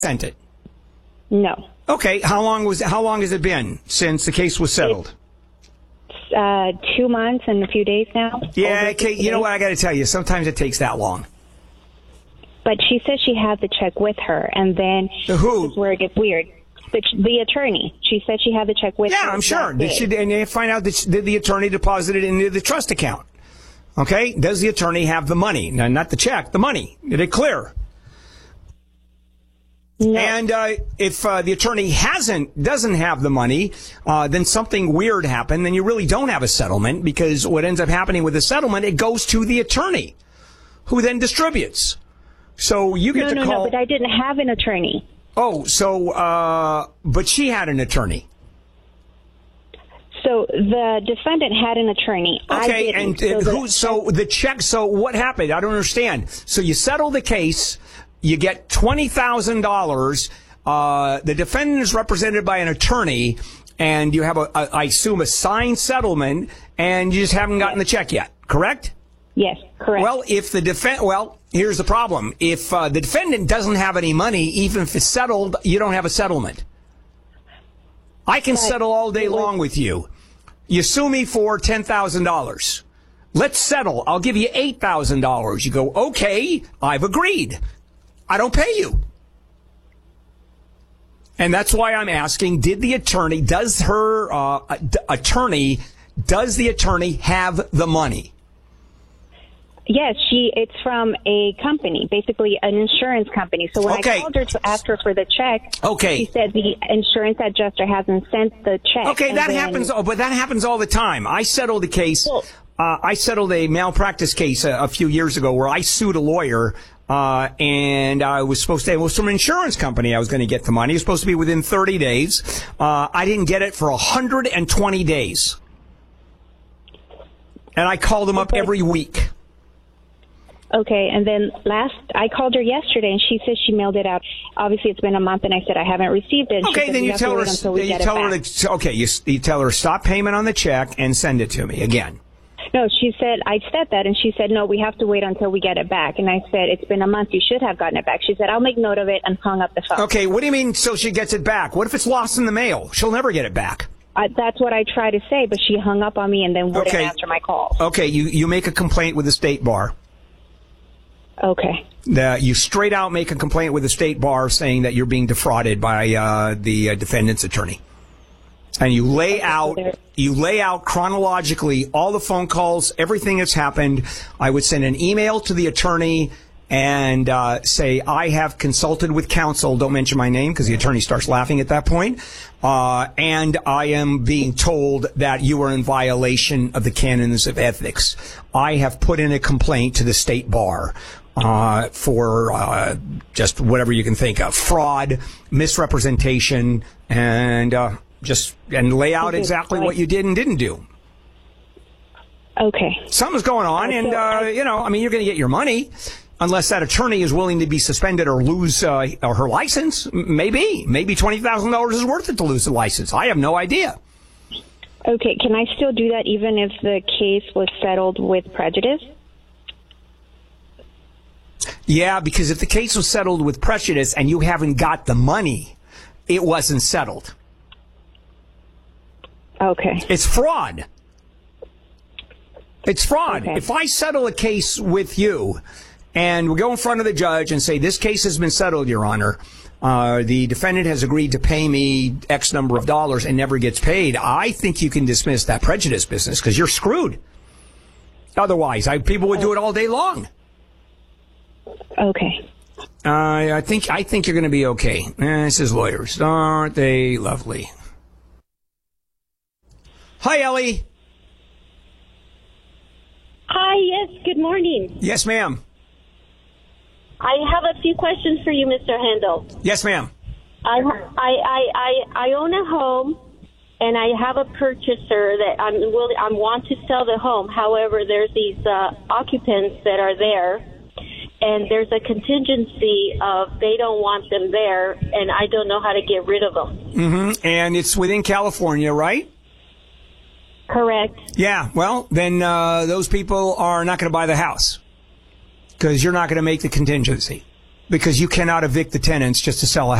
sent it? No. Okay. How long has it been since the case was settled? 2 months and a few days now. Yeah, Kate, you know what? I got to tell you, sometimes it takes that long. But she said she had the check with her, and then who? This is where it gets weird. The attorney. She said she had the check with her. Yeah, I'm sure. And they find out that the attorney deposited it into the trust account. Okay? Does the attorney have the money? Now, not the check, the money. Did it clear? No. And if the attorney doesn't have the money, then something weird happened. Then you really don't have a settlement, because what ends up happening with the settlement, it goes to the attorney, who then distributes. So you get to call. No, but I didn't have an attorney. Oh, so but she had an attorney. So the defendant had an attorney. Okay, and so the check. So what happened? I don't understand. So you settle the case. You get $20,000. The defendant is represented by an attorney, and you have I assume, a signed settlement, and you just haven't gotten the check yet. Correct? Yes, correct. Well, here's the problem. If the defendant doesn't have any money, even if it's settled, you don't have a settlement. I can settle all day long with you. You sue me for $10,000. Let's settle. I'll give you $8,000. You go, okay, I've agreed. I don't pay you. And that's why I'm asking, does the attorney have the money? Yes, it's from a company, basically an insurance company. So when I called her to ask her for the check, she said the insurance adjuster hasn't sent the check. Okay, but that happens all the time. I settled a case. I settled a malpractice case a few years ago where I sued a lawyer, and I was supposed to. It was from an insurance company. I was going to get the money. It was supposed to be within 30 days. I didn't get it for 120 days, and I called them up every week. Okay, and then I called her yesterday, and she said she mailed it out. Obviously, it's been a month, and I said I haven't received it. Okay, then you tell her. You tell her stop payment on the check and send it to me again. No, she said, I said that, and she said, no, we have to wait until we get it back. And I said, it's been a month, you should have gotten it back. She said, I'll make note of it, and hung up the phone. Okay, what do you mean so she gets it back? What if it's lost in the mail? She'll never get it back. That's what I tried to say, but she hung up on me and then wouldn't answer my calls. Okay, you make a complaint with the state bar. Okay. You straight out make a complaint with the state bar saying that you're being defrauded by the defendant's attorney. And you lay out chronologically all the phone calls, everything that's happened. I would send an email to the attorney and say, I have consulted with counsel. Don't mention my name because the attorney starts laughing at that point. And I am being told that you are in violation of the canons of ethics. I have put in a complaint to the state bar for just whatever you can think of, fraud, misrepresentation, and lay out exactly what you did and didn't do. Okay. Something's going on, and you're going to get your money unless that attorney is willing to be suspended or lose her license. Maybe $20,000 is worth it to lose the license. I have no idea. Okay, can I still do that even if the case was settled with prejudice? Yeah, because if the case was settled with prejudice and you haven't got the money, it wasn't settled. Okay. It's fraud. It's fraud. Okay. If I settle a case with you and we go in front of the judge and say, this case has been settled, Your Honor, the defendant has agreed to pay me X number of dollars and never gets paid, I think you can dismiss that prejudice business because you're screwed. Otherwise, people would do it all day long. Okay. I think you're going to be okay. This is lawyers. Aren't they lovely? Hi, Ellie. Hi, yes, good morning. Yes, ma'am. I have a few questions for you, Mr. Handel. Yes, ma'am. I own a home, and I have a purchaser that I want to sell the home. However, there's these occupants that are there, and there's a contingency of they don't want them there, and I don't know how to get rid of them. Mm-hmm. And it's within California, right? Correct. Yeah, well, then those people are not going to buy the house because you're not going to make the contingency. Because you cannot evict the tenants just to sell a